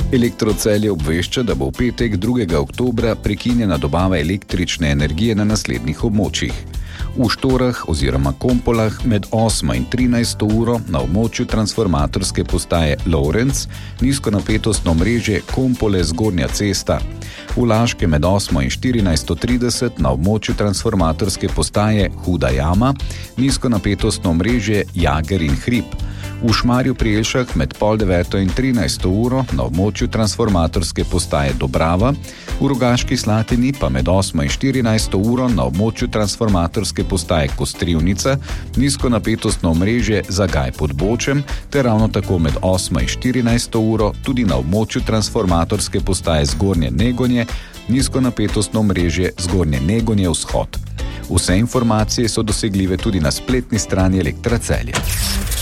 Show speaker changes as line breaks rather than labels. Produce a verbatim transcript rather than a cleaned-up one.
Elektrocelje obvešča, da bo v petek drugega oktobra prekinjena dobava električne energije na naslednjih območjih. V Štorah oziroma Kompolah med osmo in trinajsto uro na območju transformatorske postaje Lovrenc, nizkonapetostno omrežje Kompole Zgornja cesta. V Laškem med osmo in štirinajsto trideset na območju transformatorske postaje Huda jama, nizkonapetostno omrežje Jager in Hrib. V Šmarju pri Jelšah med pol deveto in trinajsto uro na območju transformatorske postaje Dobrava, v Rogaški Slatini pa med osmo in štirinajsto uro na območju transformatorske postaje Kostrivnica, nizkonapetostno omrežje Zagaj pod Bočem ter ravno tako med osmo in štirinajsto uro tudi na območju transformatorske postaje Zgornje Negonje, nizkonapetostno omrežje Zgornje Negonje vzhod. Vse informacije so dosegljive tudi na spletni strani Elektra Celje.